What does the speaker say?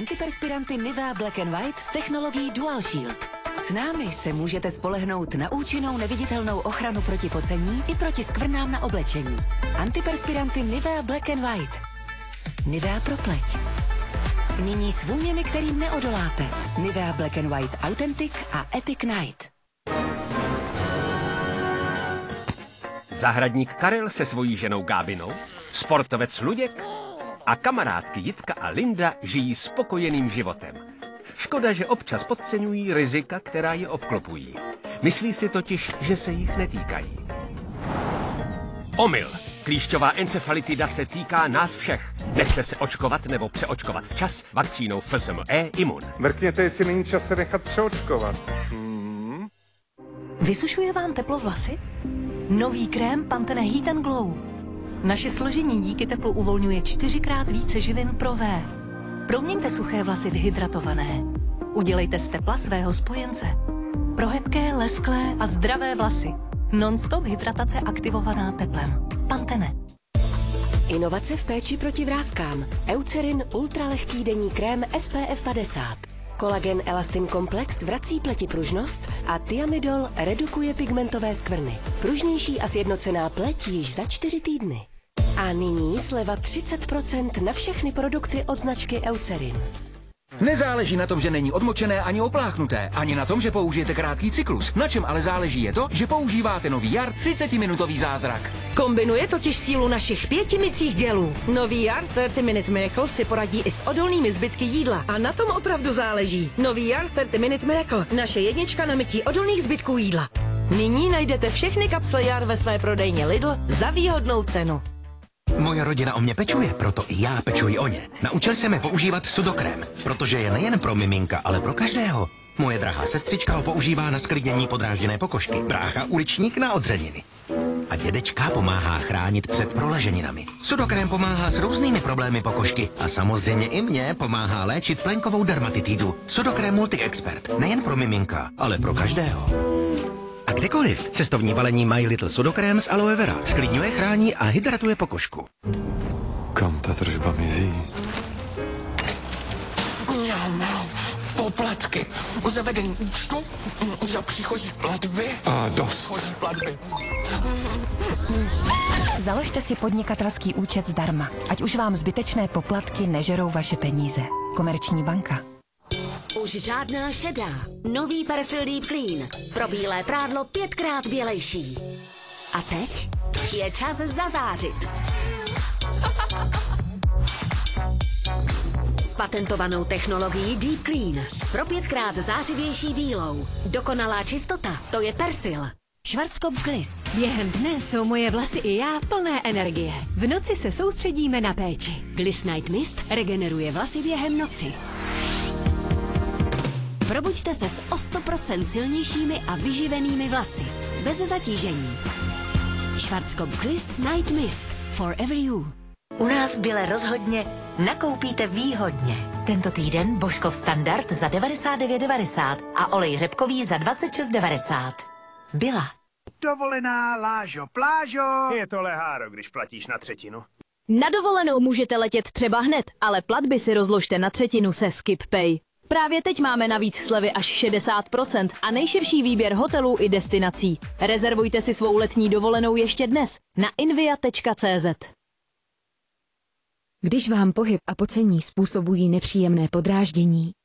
Antiperspiranty Nivea Black and White s technologií Dual Shield. S námi se můžete spolehnout na účinnou neviditelnou ochranu proti pocení i proti skvrnám na oblečení. Antiperspiranty Nivea Black and White. Nivea pro pleť. Nyní s vůněmi, kterým neodoláte. Nivea Black and White Authentic a Epic Night. Zahradník Karel se svojí ženou Gábinou, sportovec Luděk a kamarádky Jitka a Linda žijí spokojeným životem. Škoda, že občas podceňují rizika, která je obklopují. Myslí si totiž, že se jich netýkají. Omyl. Klíšťová encefalitida se týká nás všech. Nechte se očkovat nebo přeočkovat včas vakcínou FSME Imun. Mrkněte, jestli není čas se nechat přeočkovat. Vysušuje vám teplo vlasy? Nový krém Pantene Heat and Glow. Naše složení díky teplu uvolňuje 4krát více živin pro V. Proměňte suché vlasy v hydratované. Udělejte z tepla svého spojence. Pro hebké, lesklé a zdravé vlasy. Non-stop hydratace aktivovaná teplem. Pantene. Inovace v péči proti vrázkám. Eucerin ultralehký denní krém SPF 50. Kolagen Elastin Komplex vrací pleti pružnost a Thiamidol redukuje pigmentové skvrny. Pružnější a sjednocená pleť již za 4 týdny. A nyní sleva 30% na všechny produkty od značky Eucerin. Nezáleží na tom, že není odmočené ani opláchnuté, ani na tom, že použijete krátký cyklus. Na čem ale záleží je to, že používáte nový Jar 30-minutový zázrak. Kombinuje totiž sílu našich 5 mycích gelů. Nový Jar 30 Minute Miracle si poradí i s odolnými zbytky jídla. A na tom opravdu záleží. Nový Jar 30 Minute Miracle. Naše jednička na mytí odolných zbytků jídla. Nyní najdete všechny kapsle Jar ve své prodejně Lidl za výhodnou cenu. Moje rodina o mě pečuje, proto i já pečuji o ně. Naučil jsem je používat sudokrém, protože je nejen pro miminka, ale pro každého. Moje drahá sestřička ho používá na sklidnění podrážděné pokožky, brácha uličník na odřeniny. A dědečka pomáhá chránit před proleženinami. Sudokrém pomáhá s různými problémy pokožky a samozřejmě i mě pomáhá léčit plenkovou dermatitidu. Sudokrém Multi-Expert, nejen pro miminka, ale pro každého. A kdekoliv. Cestovní balení My Little Sudokrém z aloe vera. Sklidňuje, chrání a hydratuje pokožku. Kam ta tržba mizí? Poplatky. Zavedení účtu za příchozí platby. A dost. Příchozí platby. Založte si podnikatelský účet zdarma, ať už vám zbytečné poplatky nežerou vaše peníze. Komerční banka. Už žádná šedá. Nový Persil Deep Clean. Pro bílé prádlo 5krát bělejší. A teď je čas zazářit. S patentovanou technologií Deep Clean. Pro 5krát zářivější bílou. Dokonalá čistota, to je Persil. Schwarzkopf Gliss. Během dne jsou moje vlasy i já plné energie. V noci se soustředíme na péči. Gliss Night Mist regeneruje vlasy během noci. Probuďte se s o 100% silnějšími a vyživenými vlasy. Bez zatížení. Schwarzkopf Gliss Night Mist. Forever you. U nás v Bile rozhodně nakoupíte výhodně. Tento týden Božkov Standard za 99,90 a olej řepkový za 26,90. Bila. Dovolená, Lážo, plážo. Je to leháro, když platíš na třetinu. Na dovolenou můžete letět třeba hned, ale platby si rozložte na třetinu se SkipPay. Právě teď máme navíc slevy až 60% a nejširší výběr hotelů i destinací. Rezervujte si svou letní dovolenou ještě dnes na invia.cz. Když vám pohyb a pocení způsobují nepříjemné podráždění,